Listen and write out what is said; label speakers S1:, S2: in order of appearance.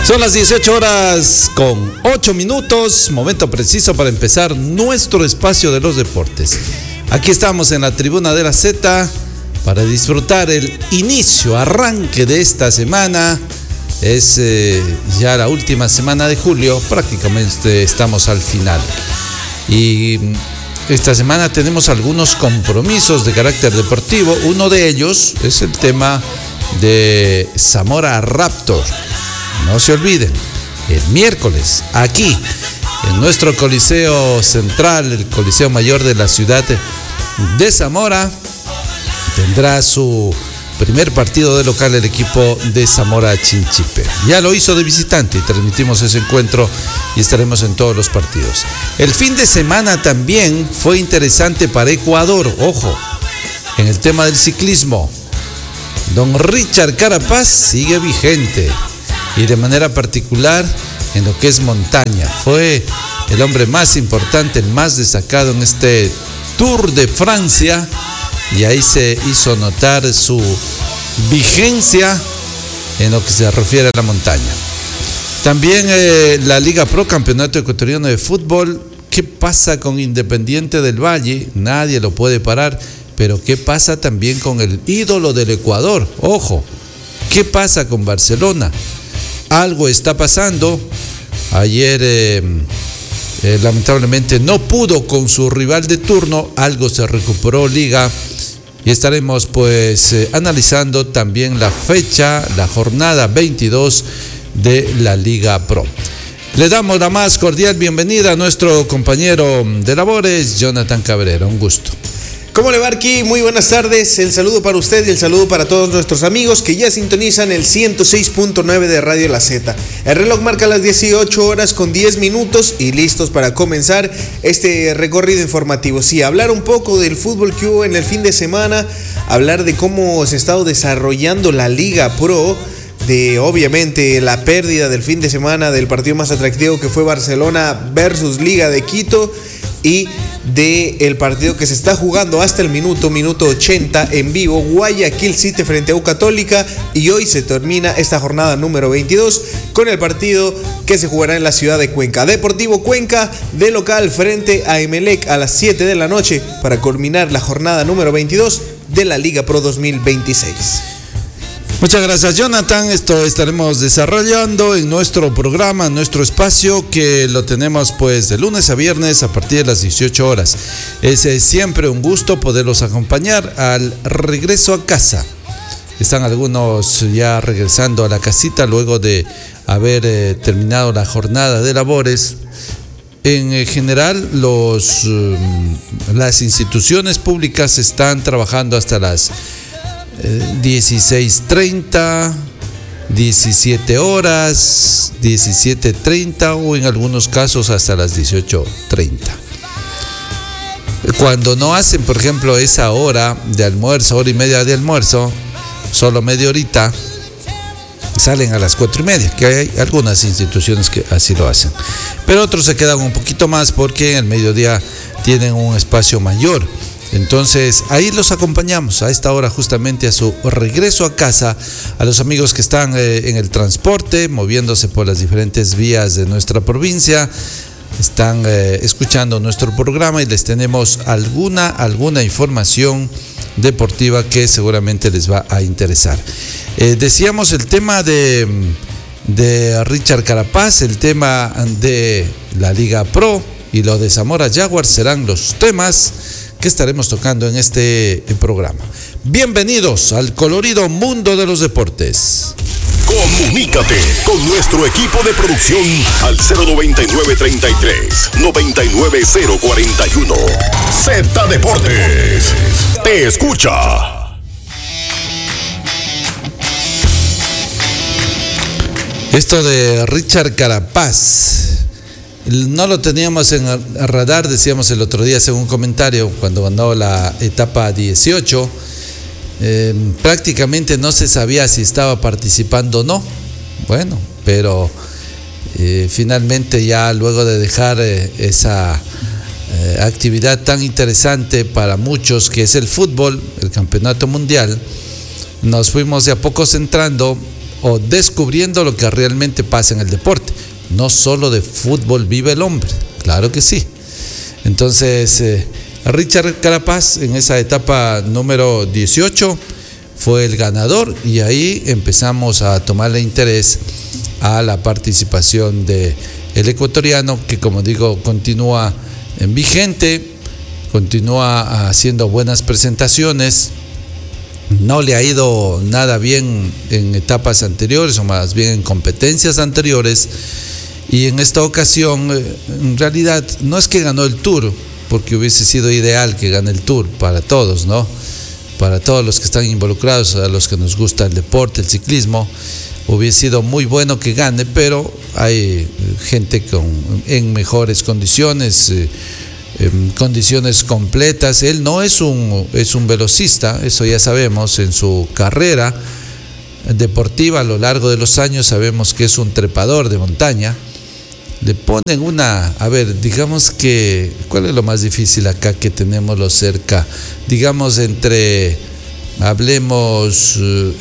S1: Son las 18 horas con 8 minutos, momento preciso para empezar nuestro espacio de los deportes. Aquí estamos en la Tribuna de la Z para disfrutar el inicio, arranque de esta semana. Es ya la última semana de julio, prácticamente estamos al final. Y esta semana tenemos algunos compromisos de carácter deportivo. Uno de ellos es el tema de Zamora Raptor. No se olviden, el miércoles, aquí, en nuestro Coliseo Central, el Coliseo Mayor de la ciudad de Zamora, tendrá su primer partido de local el equipo de Zamora Chinchipe. Ya lo hizo de visitante y transmitimos ese encuentro y estaremos en todos los partidos. El fin de semana también fue interesante para Ecuador, ojo, en el tema del ciclismo. Don Richard Carapaz sigue vigente. Y de manera particular en lo que es montaña. Fue el hombre más importante, el más destacado en este Tour de Francia. Y ahí se hizo notar su vigencia en lo que se refiere a la montaña. También la Liga Pro, Campeonato Ecuatoriano de Fútbol. ¿Qué pasa con Independiente del Valle? Nadie lo puede parar. Pero ¿qué pasa también con el ídolo del Ecuador? Ojo, ¿qué pasa con Barcelona? Algo está pasando. Ayer lamentablemente no pudo con su rival de turno. Algo se recuperó Liga. Y estaremos pues analizando también la fecha, la jornada 22 de la Liga Pro. Le damos la más cordial bienvenida a nuestro compañero de labores, Jonathan Cabrera. Un gusto.
S2: ¿Cómo le va, Arqui? Muy buenas tardes, el saludo para usted y el saludo para todos nuestros amigos que ya sintonizan el 106.9 de Radio La Z. El reloj marca las 18 horas con 10 minutos y listos para comenzar este recorrido informativo. Sí, hablar un poco del fútbol que hubo en el fin de semana, hablar de cómo se ha estado desarrollando la Liga Pro, de obviamente la pérdida del fin de semana del partido más atractivo que fue Barcelona versus Liga de Quito y del partido que se está jugando hasta el minuto 80 en vivo, Guayaquil City frente a U Católica, y hoy se termina esta jornada número 22 con el partido que se jugará en la ciudad de Cuenca. Deportivo Cuenca de local frente a Emelec a las 7 de la noche para culminar la jornada número 22 de la Liga Pro 2026.
S1: Muchas gracias, Jonathan. Esto estaremos desarrollando en nuestro programa, en nuestro espacio, que lo tenemos pues de lunes a viernes a partir de las 18 horas. Es siempre un gusto poderlos acompañar al regreso a casa. Están algunos ya regresando a la casita luego de haber terminado la jornada de labores. En general, las instituciones públicas están trabajando hasta las 16:30, 17 horas, 17:30 o en algunos casos hasta las 18:30. Cuando no hacen, por ejemplo, esa hora de almuerzo, hora y media de almuerzo, solo media horita, salen a las 4:30, que hay algunas instituciones que así lo hacen. Pero otros se quedan un poquito más porque en el mediodía tienen un espacio mayor. Entonces ahí los acompañamos a esta hora justamente a su regreso a casa, a los amigos que están en el transporte, moviéndose por las diferentes vías de nuestra provincia, están escuchando nuestro programa y les tenemos alguna información deportiva que seguramente les va a interesar. Decíamos el tema de Richard Carapaz, el tema de la Liga Pro y lo de Zamora Jaguars serán los temas que estaremos tocando en este programa. Bienvenidos al colorido mundo de los deportes.
S3: Comunícate con nuestro equipo de producción al 099-33-99041. Z Deportes te escucha.
S1: Esto de Richard Carapaz no lo teníamos en el radar, decíamos el otro día, según un comentario, cuando ganó la etapa 18, prácticamente no se sabía si estaba participando o no. Bueno, pero finalmente ya luego de dejar esa actividad tan interesante para muchos que es el fútbol, el campeonato mundial, nos fuimos de a poco centrando o descubriendo lo que realmente pasa en el deporte. No solo de fútbol vive el hombre, claro que sí. Entonces, Richard Carapaz en esa etapa número 18 fue el ganador y ahí empezamos a tomarle interés a la participación del ecuatoriano, que como digo continúa vigente, continúa haciendo buenas presentaciones. No le ha ido nada bien en etapas anteriores, o más bien en competencias anteriores, y en esta ocasión en realidad no es que ganó el Tour, porque hubiese sido ideal que gane el Tour para todos, ¿no? Para todos los que están involucrados, a los que nos gusta el deporte, el ciclismo, hubiese sido muy bueno que gane, pero hay gente en mejores condiciones, en condiciones completas. Él no es un velocista, eso ya sabemos. En su carrera deportiva a lo largo de los años sabemos que es un trepador de montaña. Le ponen digamos que, ¿cuál es lo más difícil acá que tenemos cerca? Digamos hablemos